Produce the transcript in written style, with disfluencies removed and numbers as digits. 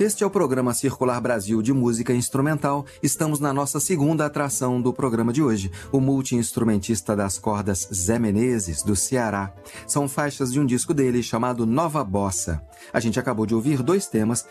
Este é o programa Circular Brasil de Música Instrumental. Estamos na nossa segunda atração do programa de hoje, o multi-instrumentista das cordas Zé Menezes, do Ceará. São faixas de um disco dele chamado Nova Bossa. A gente acabou de ouvir 2 temas